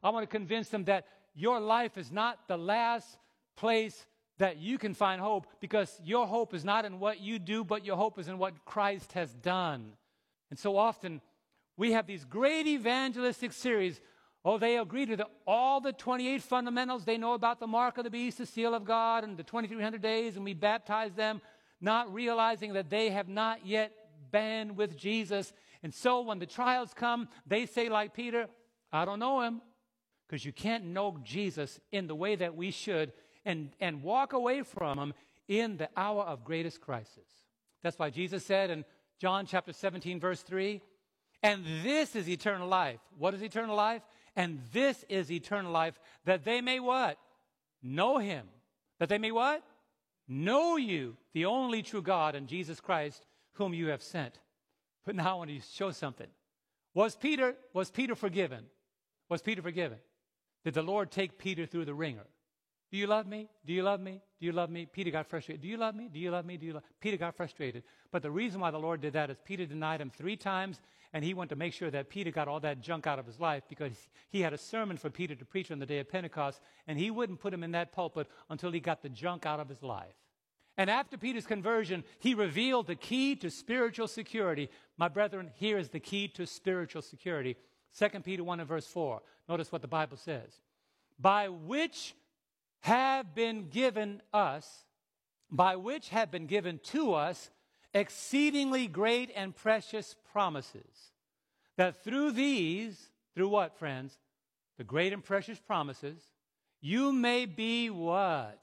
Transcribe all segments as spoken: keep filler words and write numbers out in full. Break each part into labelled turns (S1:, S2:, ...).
S1: I want to convince them that your life is not the last place that you can find hope, because your hope is not in what you do, but your hope is in what Christ has done. And so often we have these great evangelistic series. Oh, they agree to the, all the twenty-eight fundamentals. They know about the mark of the beast, the seal of God, and the twenty-three hundred days, and we baptize them, not realizing that they have not yet been with Jesus. And so when the trials come, they say like Peter, I don't know him, because you can't know Jesus in the way that we should and, and walk away from him in the hour of greatest crisis. That's why Jesus said in John chapter seventeen, verse three, and this is eternal life. What is eternal life? And this is eternal life, that they may what? Know him. That they may what? Know you, the only true God, and Jesus Christ, whom you have sent. But now I want to show something. Was Peter, was Peter forgiven? Was Peter forgiven? Did the Lord take Peter through the ringer? Do you love me? Do you love me? Do you love me? Peter got frustrated. Do you love me? Do you love me? Do you love me? Peter got frustrated. But the reason why the Lord did that is Peter denied him three times, and he wanted to make sure that Peter got all that junk out of his life, because he had a sermon for Peter to preach on the day of Pentecost, and he wouldn't put him in that pulpit until he got the junk out of his life. And after Peter's conversion, he revealed the key to spiritual security. My brethren, here is the key to spiritual security. Second Peter one and verse four. Notice what the Bible says. By which have been given us, by which have been given to us exceedingly great and precious promises, that through these, through what, friends? The great and precious promises, you may be what?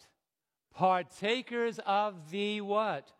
S1: Partakers of the what?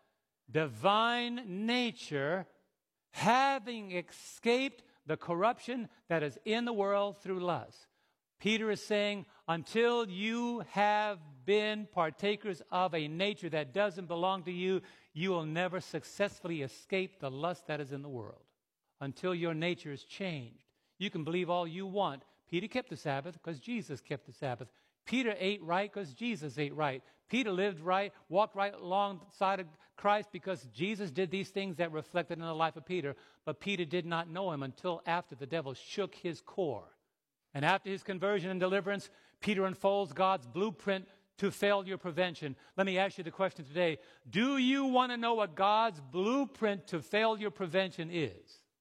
S1: Divine nature, having escaped the corruption that is in the world through lust. Peter is saying, until you have been partakers of a nature that doesn't belong to you, you will never successfully escape the lust that is in the world. Until your nature is changed. You can believe all you want. Peter kept the Sabbath because Jesus kept the Sabbath. Peter ate right because Jesus ate right. Peter lived right, walked right alongside of Christ because Jesus did these things that reflected in the life of Peter. But Peter did not know him until after the devil shook his core. And after his conversion and deliverance, Peter unfolds God's blueprint to failure prevention. Let me ask you the question today. Do you want to know what God's blueprint to failure prevention is?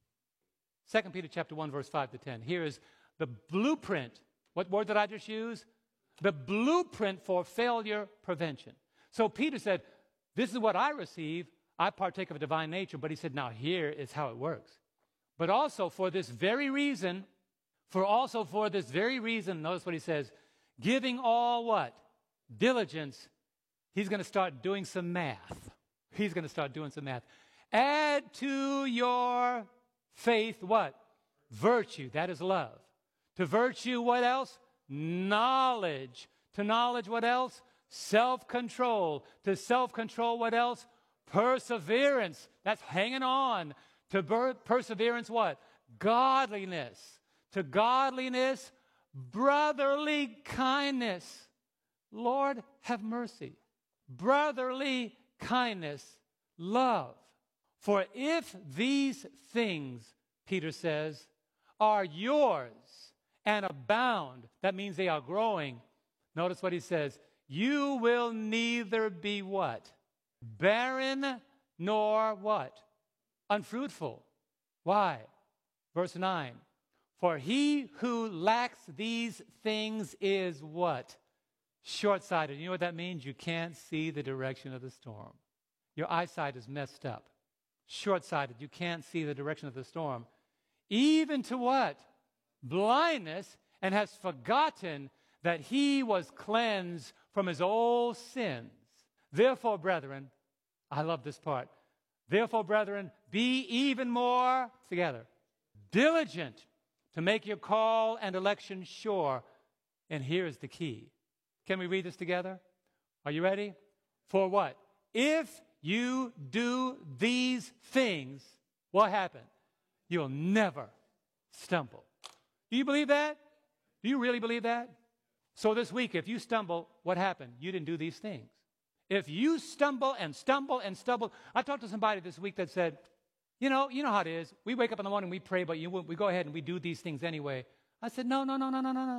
S1: Second Peter chapter one, verse five to ten. Here is the blueprint. What word did I just use? The blueprint for failure prevention. So Peter said, this is what I receive. I partake of a divine nature. But he said, now here is how it works. But also for this very reason, For also for this very reason, notice what he says, giving all what? Diligence. He's going to start doing some math. He's going to start doing some math. Add to your faith what? Virtue. That is love. To virtue, what else? Knowledge. To knowledge, what else? Self-control. To self-control, what else? Perseverance. That's hanging on. To per- perseverance, what? Godliness. To godliness, brotherly kindness. Lord, have mercy. Brotherly kindness, love. For if these things, Peter says, are yours and abound, that means they are growing. Notice what he says. You will neither be what? Barren nor what? Unfruitful. Why? Verse nine. For he who lacks these things is what? Short-sighted. You know what that means? You can't see the direction of the storm. Your eyesight is messed up. Short-sighted. You can't see the direction of the storm. Even to what? Blindness, and has forgotten that he was cleansed from his old sins. Therefore, brethren, I love this part. Therefore, brethren, be even more, together, diligent to make your call and election sure. And here is the key. Can we read this together? Are you ready? For what? If you do these things, what happened? You'll never stumble. Do you believe that? Do you really believe that? So this week, if you stumble, what happened? You didn't do these things. If you stumble and stumble and stumble, I talked to somebody this week that said, You know, you know how it is. We wake up in the morning, we pray, but you, we go ahead and we do these things anyway. I said, no, no, no, no, no, no, no.